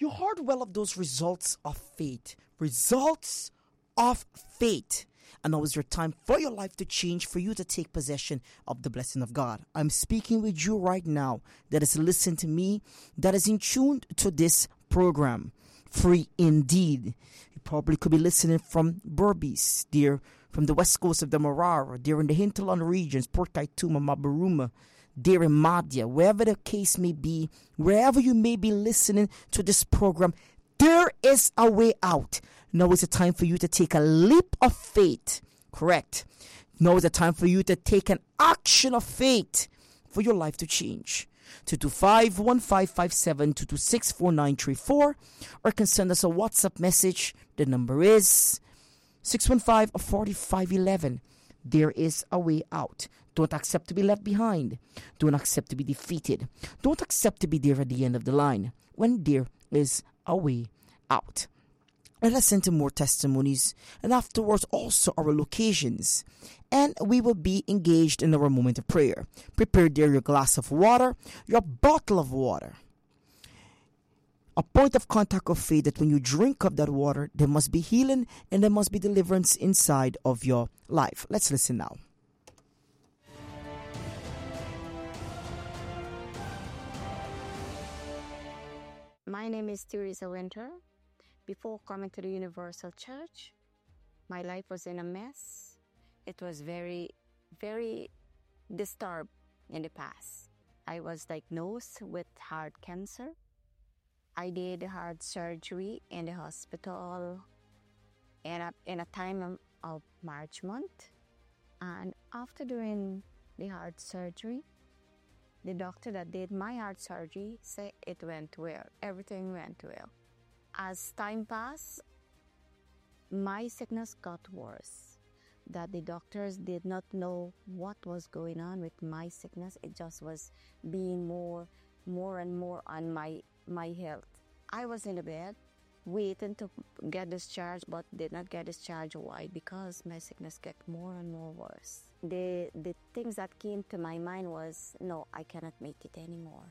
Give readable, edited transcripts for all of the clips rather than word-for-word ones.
you heard well of those results of faith. Results of faith. And now is your time for your life to change, for you to take possession of the blessing of God. I'm speaking with you right now that is listening to me, that is in tune to this program. Free indeed. You probably could be listening from Berbice, dear, from the west coast of the Marara, dear in the Hinterland regions, Port Kaituma, Mabaruma, dear in Madhya, wherever the case may be, wherever you may be listening to this program, there is a way out. Now is the time for you to take a leap of faith. Correct. Now is the time for you to take an action of faith for your life to change. 225-1557, 226-4934, or you can send us a WhatsApp message. The number is 615-4511. There is a way out. Don't accept to be left behind. Don't accept to be defeated. Don't accept to be there at the end of the line when there is a way out. Let us send to more testimonies, and afterwards also our locations. And we will be engaged in our moment of prayer. Prepare there your glass of water, your bottle of water. A point of contact of faith that when you drink of that water, there must be healing and there must be deliverance inside of your life. Let's listen now. My name is Teresa Winter. Before coming to the Universal Church, my life was in a mess. It was very, very disturbed in the past. I was diagnosed with heart cancer. I did heart surgery in the hospital in a time of March month. And after doing the heart surgery, the doctor that did my heart surgery said it went well. Everything went well. As time passed, my sickness got worse. That the doctors did not know what was going on with my sickness. It just was being more and more on my health. I was in the bed waiting to get discharged, but did not get discharged. Why? Because my sickness got more and more worse. The things that came to my mind was, no, I cannot make it anymore.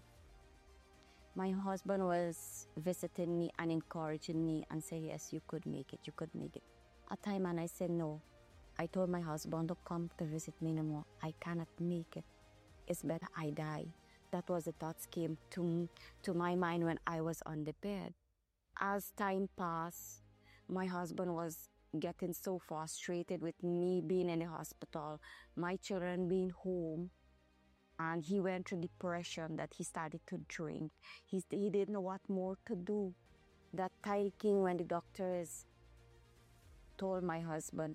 My husband was visiting me and encouraging me and saying, yes, you could make it, you could make it. At time and I said no. I told my husband to come to visit me no more. I cannot make it. It's better I die. That was the thoughts came to my mind when I was on the bed. As time passed, my husband was getting so frustrated with me being in the hospital, my children being home, and he went through depression that he started to drink. He didn't know what more to do. That time came when the doctors told my husband,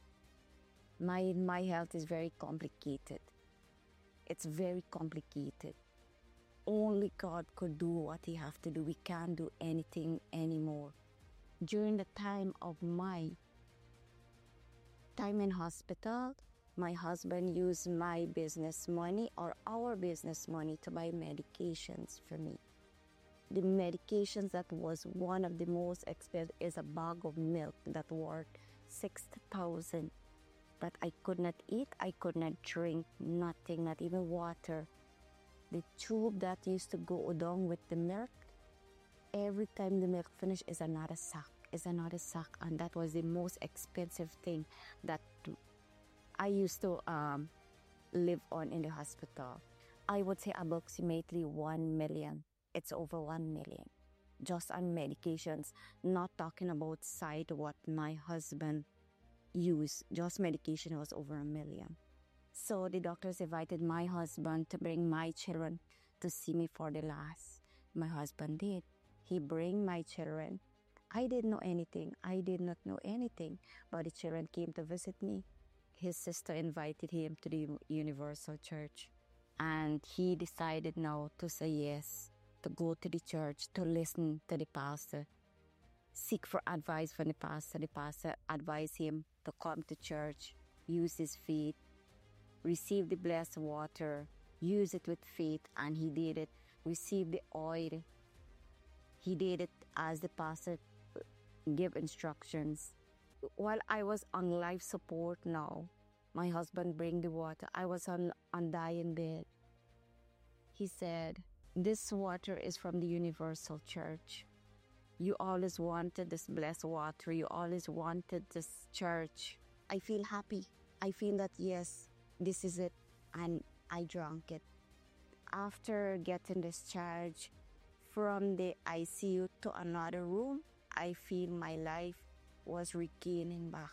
my health is very complicated. It's very complicated. Only God could do what he have to do. We can't do anything anymore. During the time of my time in hospital, my husband used my business money or our business money to buy medications for me. The medications that was one of the most expensive is a bag of milk that worth 6,000. But I could not eat, I could not drink, nothing, not even water. The tube that used to go down with the milk, every time the milk finished is another sack, and that was the most expensive thing that I used to live on in the hospital. I would say approximately 1 million. It's over 1 million. Just on medications, not talking about side what my husband used. Just medication was over 1 million. So the doctors invited my husband to bring my children to see me for the last. My husband did. He bring my children. I didn't know anything. I did not know anything. But the children came to visit me. His sister invited him to the Universal Church. And he decided now to say yes, to go to the church, to listen to the pastor, seek for advice from the pastor. The pastor advised him to come to church, use his faith, receive the blessed water, use it with faith, and he did it. Receive the oil. He did it as the pastor gave instructions. While I was on life support now, my husband bring the water. I was on dying bed. He said, this water is from the Universal Church. You always wanted this blessed water. You always wanted this church. I feel happy. I feel that, yes, this is it. And I drank it. After getting discharged from the ICU to another room, I feel my life was regaining back.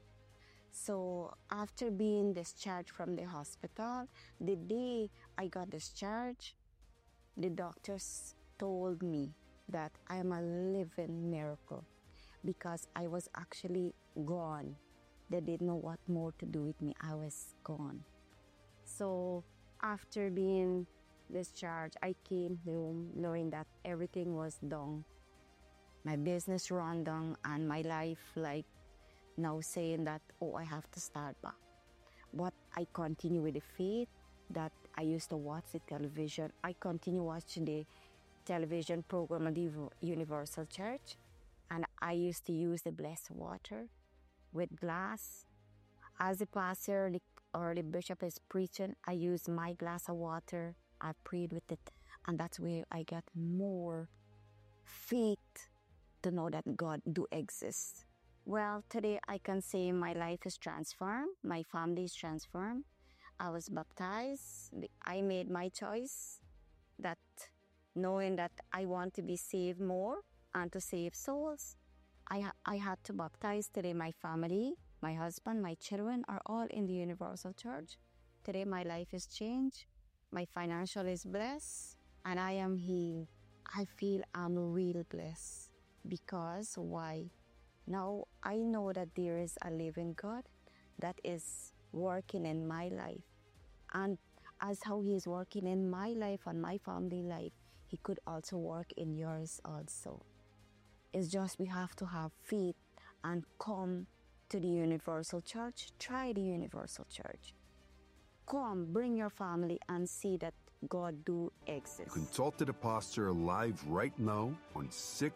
So after being discharged from the hospital, the day I got discharged, the doctors told me that I am a living miracle because I was actually gone. They didn't know what more to do with me. I was gone. So after being discharged, I came home knowing that everything was done. My business run down and my life like now saying that, oh, I have to start back. But I continue with the faith that I used to watch the television. I continue watching the television program of the Universal Church. And I used to use the blessed water with glass. As the pastor or the bishop is preaching, I use my glass of water. I prayed with it. And that's where I got more faith to know that God do exist. Well, today I can say my life is transformed. My family is transformed. I was baptized. I made my choice that knowing that I want to be saved more and to save souls. I had to baptize today. My family, my husband, my children are all in the Universal Church. Today my life is changed. My financial is blessed and I am healed. I feel I'm real blessed because why? Now I know that there is a living God that is working in my life. And as how He is working in my life and my family life, He could also work in yours also. It's just we have to have faith and come to the Universal Church. Try the Universal Church. Come, bring your family and see that God do exist. You can talk to the pastor live right now on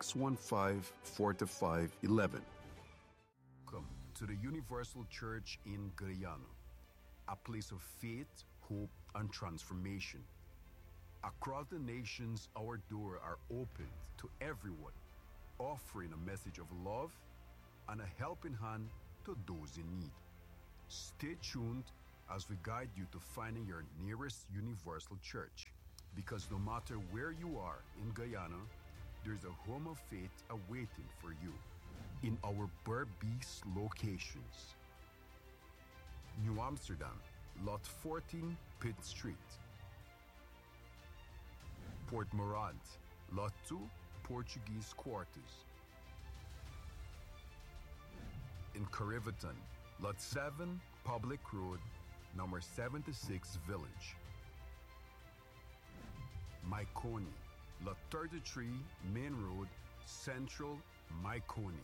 615-4511. Come to the Universal Church in Guyana, a place of faith, hope, and transformation. Across the nations, our doors are open to everyone, offering a message of love and a helping hand to those in need. Stay tuned as we guide you to finding your nearest Universal Church, because no matter where you are in Guyana, there's a home of faith awaiting for you in our Berbice locations. New Amsterdam, Lot 14, Pitt Street. Port Morant, Lot 2, Portuguese Quarters. In Corriverton, Lot 7, Public Road, number 76, Village. Myconi, Lot 33, Main Road, Central, Myconi.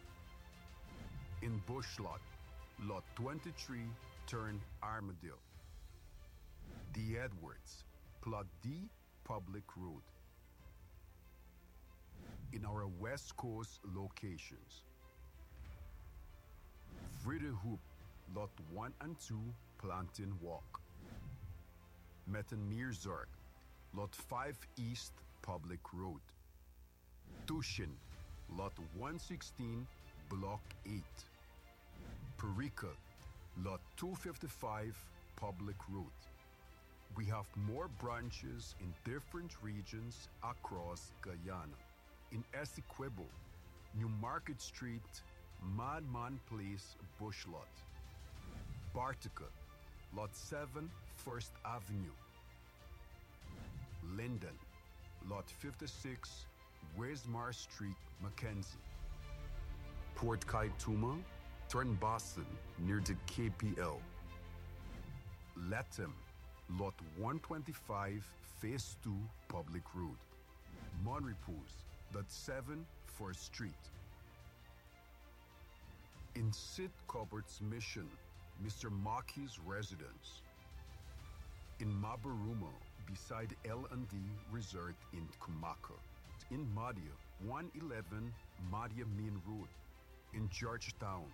In Bushlot, Lot 23, Turn Armadale. The Edwards, Plot D, Public Road. In our West Coast locations, Vridehoop, Lot 1 and 2, Plantain Walk. Mettenmeerzorg, Lot 5 East, Public Road. Tushin, Lot 116, Block 8. Perica, Lot 255, Public Road. We have more branches in different regions across Guyana. In Essequibo, New Market Street, Madman Place, Bushlot. Bartica, Lot 7, First Avenue. Linden, Lot 56, Wismar Street, Mackenzie. Port Kaituma, turn Boston, near the KPL. Latham, Lot 125, Phase 2, Public Road. Monrepose, Lot 7, 1st Street. In Sid Cupboard's Mission, Mr. Maki's residence. In Mabaruma, beside L&D Resort in Kumaka. In Madia, 111 Madia Main Road. In Georgetown.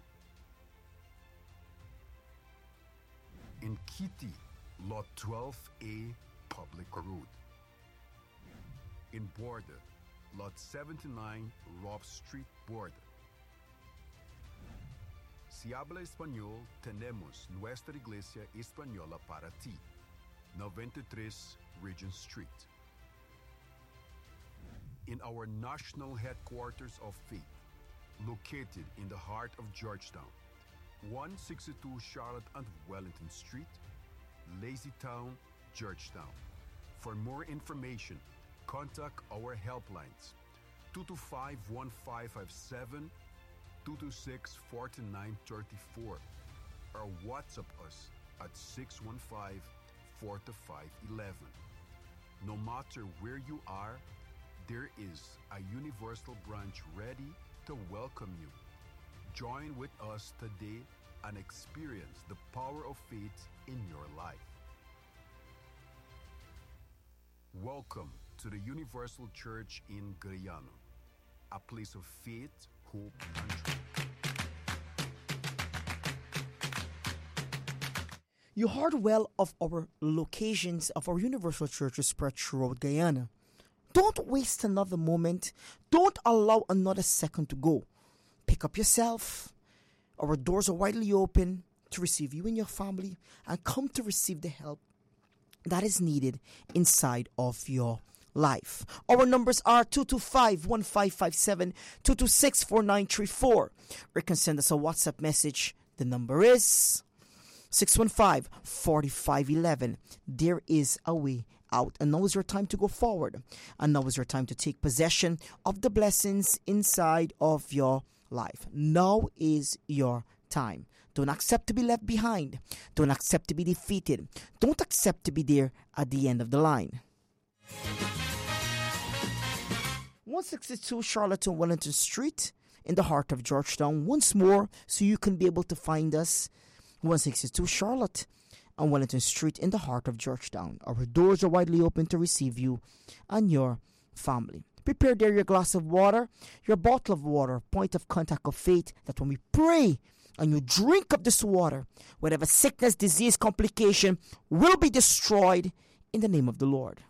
In Kitty, Lot 12A, Public Road. In Border, Lot 79, Robb Street, Border. Si habla español, tenemos nuestra iglesia española para ti. 93 Regent Street. In our national headquarters of faith, located in the heart of Georgetown, 162 Charlotte and Wellington Street, Lazytown, Georgetown. For more information, contact our helplines 225-1557, 226-4934, or WhatsApp us at 615-4511. No matter where you are, there is a universal branch ready to welcome you. Join with us today and experience the power of faith in your life. Welcome to the Universal Church in Guyana, a place of faith, hope, and truth. You heard well of our locations of our Universal Churches spread throughout Guyana. Don't waste another moment. Don't allow another second to go. Pick up yourself. Our doors are widely open to receive you and your family, and come to receive the help that is needed inside of your life. Our numbers are 225-1557, 226-4934. Or you can send us a WhatsApp message. The number is 615-4511. There is a way out, and now is your time to go forward, and now is your time to take possession of the blessings inside of your life. Now is your time. Don't accept to be left behind. Don't accept to be defeated. Don't accept to be there at the end of the line. 162 Charlotte and Wellington Street in the heart of Georgetown. Once more, so you can be able to find us. 162 Charlotte and Wellington Street in the heart of Georgetown. Our doors are widely open to receive you and your family. Prepare there your glass of water, your bottle of water, point of contact of faith, that when we pray and you drink of this water, whatever sickness, disease, complication will be destroyed in the name of the Lord.